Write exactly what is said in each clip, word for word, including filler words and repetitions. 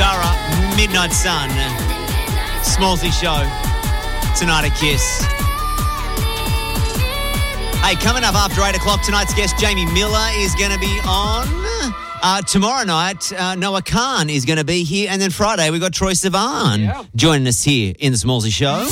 Zara, Midnight Sun. Smallsy Show. Tonight at Kiss. Hey, coming up after eight o'clock, tonight's guest, Jamie Miller, is going to be on. Uh, tomorrow night, uh, Noah Khan is going to be here. And then Friday, we've got Troye Sivan yeah. joining us here in the Smallsy Show.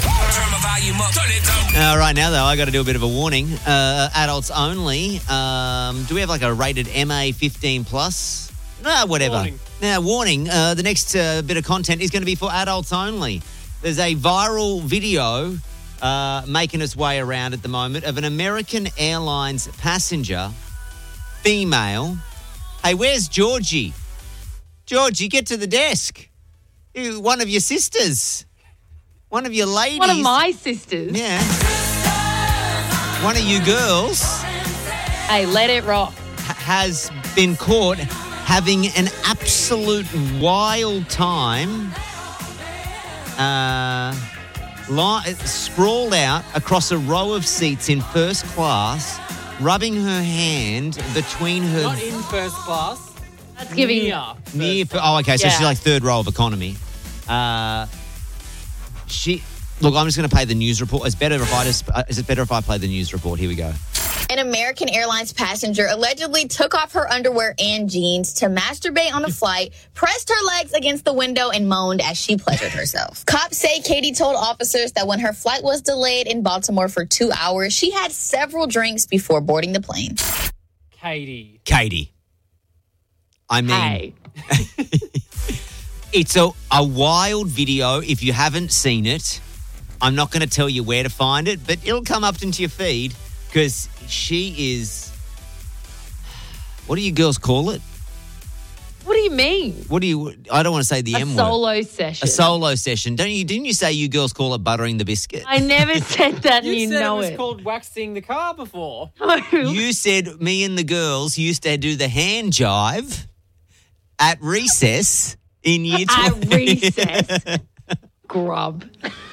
Uh, right now, though, I got to do a bit of a warning. Uh, adults only. Um, do we have like a rated M A fifteen plus? No, whatever. Warning. Now, warning. Uh, the next uh, bit of content is going to be for adults only. There's a viral video uh, making its way around at the moment of an American Airlines passenger, female. Hey, where's Georgie? Georgie, get to the desk. You, one of your sisters. One of your ladies. One of my sisters. Yeah. One of you girls. Hey, let it rock. Has been caught having an absolute wild time. Uh, li- sprawled out across a row of seats in first class, rubbing her hand between her... Not in first class. That's giving... Near. Near, oh, okay, so Yeah. she's like third row of economy. Uh, she... Look, I'm just going to play the news report. Is, better if I just, uh, is it better if I play the news report? Here we go. An American Airlines passenger allegedly took off her underwear and jeans to masturbate on a flight, pressed her legs against the window, and moaned as she pleasured herself. Cops say Katie told officers that when her flight was delayed in Baltimore for two hours, she had several drinks before boarding the plane. Katie. Katie. I mean... Hey. It's a, a wild video. If you haven't seen it, I'm not going to tell you where to find it, but it'll come up into your feed because she is... What do you girls call it? What do you mean? What do you... I don't want to say the A M word. solo session. A solo session. Don't you? Didn't you say you girls call it buttering the biscuit? I never said that, You, and you said know it was it. called waxing the car before. You said me and the girls used to do the hand jive at recess in year At twelve. recess. Grub.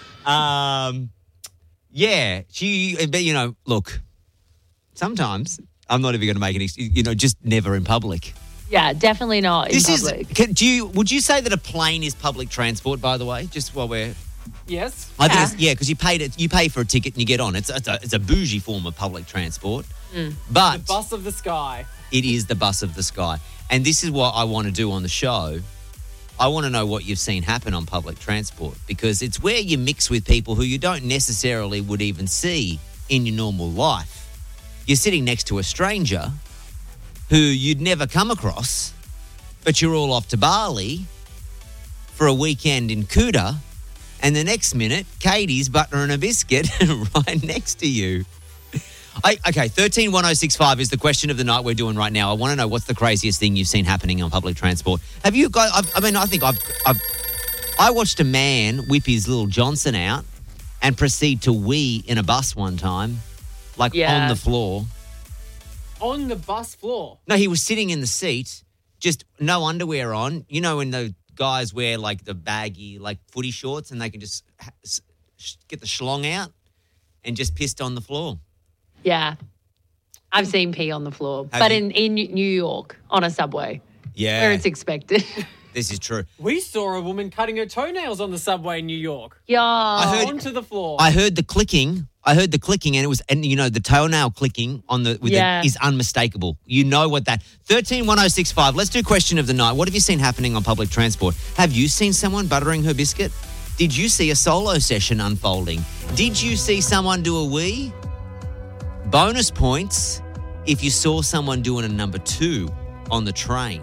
Um, yeah, she, but you know, look, sometimes I'm not even going to make an excuse, you know, just never in public. Yeah, definitely not in This public. is, can, do you, would you say that a plane is public transport, by the way, just while we're, Yes. I think Yeah. it's, yeah, because you paid it, you pay for a ticket and you get on. It's, it's, a, it's a bougie form of public transport, Mm. but The bus of the sky. it is the bus of the sky. And this is what I want to do on the show. I want to know what you've seen happen on public transport because it's where you mix with people who you don't necessarily would even see in your normal life. You're sitting next to a stranger who you'd never come across, but you're all off to Bali for a weekend in Kuta, and the next minute, Katie's buttering a biscuit right next to you. I, okay, thirteen one oh six five is the question of the night we're doing right now. I want to know what's the craziest thing you've seen happening on public transport. Have you got, I've, I mean, I think I've, I've, I watched a man whip his little Johnson out and proceed to wee in a bus one time, like Yeah. on the floor. On the bus floor. No, he was sitting in the seat, just no underwear on. You know when the guys wear like the baggy, like footy shorts and they can just ha- s- sh- get the schlong out and just pissed on the floor. Yeah. I've seen pee on the floor. Have but you? in, in New York, on a subway, Yeah. where it's expected. This is true. We saw a woman cutting her toenails on the subway in New York. Yeah. I heard- Onto the floor. I heard the clicking. I heard the clicking, and it was, and you know, the toenail clicking on the with Yeah. the, is unmistakable. You know what that thirteen one oh six five. Let's do question of the night. What have you seen happening on public transport? Have you seen someone buttering her biscuit? Did you see a solo session unfolding? Did you see someone do a wee? Bonus points if you saw someone doing a number two on the train.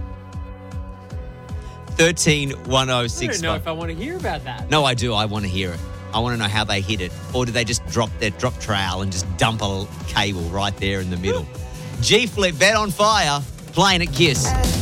thirteen one oh I six don't know five. if I want to hear about that. No, I do. I want to hear it. I want to know how they hit it. Or do they just drop their drop trowel and just dump a cable right there in the middle? G-Flip, Bet on Fire, playing at Kiss.